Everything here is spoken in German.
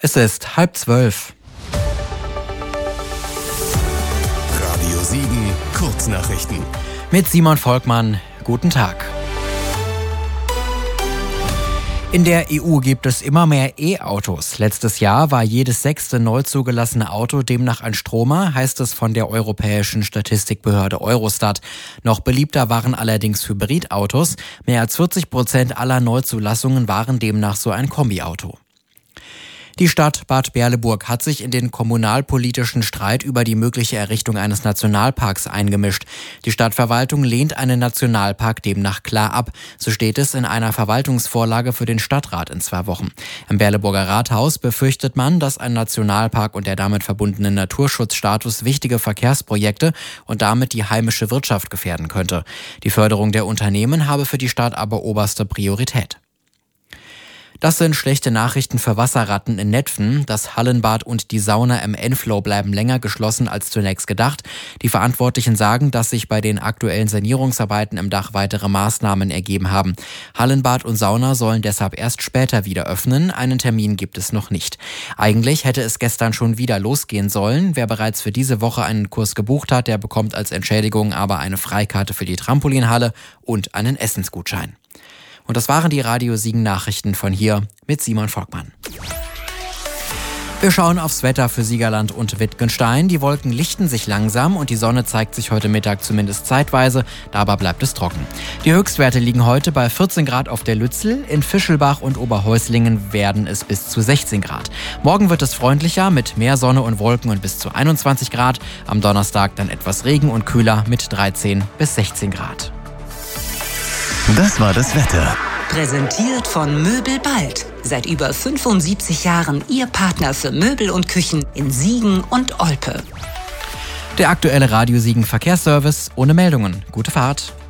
Es ist 11:30. Radio Siegen Kurznachrichten. Mit Simon Volkmann. Guten Tag. In der EU gibt es immer mehr E-Autos. Letztes Jahr war jedes 6. neu zugelassene Auto demnach ein Stromer, heißt es von der europäischen Statistikbehörde Eurostat. Noch beliebter waren allerdings Hybridautos. Mehr als 40% aller Neuzulassungen waren demnach so ein Kombiauto. Die Stadt Bad Berleburg hat sich in den kommunalpolitischen Streit über die mögliche Errichtung eines Nationalparks eingemischt. Die Stadtverwaltung lehnt einen Nationalpark demnach klar ab. So steht es in einer Verwaltungsvorlage für den Stadtrat in 2 Wochen. Im Berleburger Rathaus befürchtet man, dass ein Nationalpark und der damit verbundene Naturschutzstatus wichtige Verkehrsprojekte und damit die heimische Wirtschaft gefährden könnte. Die Förderung der Unternehmen habe für die Stadt aber oberste Priorität. Das sind schlechte Nachrichten für Wasserratten in Netphen. Das Hallenbad und die Sauna im Enflow bleiben länger geschlossen als zunächst gedacht. Die Verantwortlichen sagen, dass sich bei den aktuellen Sanierungsarbeiten im Dach weitere Maßnahmen ergeben haben. Hallenbad und Sauna sollen deshalb erst später wieder öffnen. Einen Termin gibt es noch nicht. Eigentlich hätte es gestern schon wieder losgehen sollen. Wer bereits für diese Woche einen Kurs gebucht hat, der bekommt als Entschädigung aber eine Freikarte für die Trampolinhalle und einen Essensgutschein. Und das waren die Radio Siegen Nachrichten von hier mit Simon Volkmann. Wir schauen aufs Wetter für Siegerland und Wittgenstein. Die Wolken lichten sich langsam und die Sonne zeigt sich heute Mittag zumindest zeitweise. Dabei bleibt es trocken. Die Höchstwerte liegen heute bei 14 Grad auf der Lützel. In Fischelbach und Oberhäuslingen werden es bis zu 16 Grad. Morgen wird es freundlicher mit mehr Sonne und Wolken und bis zu 21 Grad. Am Donnerstag dann etwas Regen und kühler mit 13 bis 16 Grad. Das war das Wetter. Präsentiert von Möbel Bald. Seit über 75 Jahren Ihr Partner für Möbel und Küchen in Siegen und Olpe. Der aktuelle Radio Siegen Verkehrsservice ohne Meldungen. Gute Fahrt.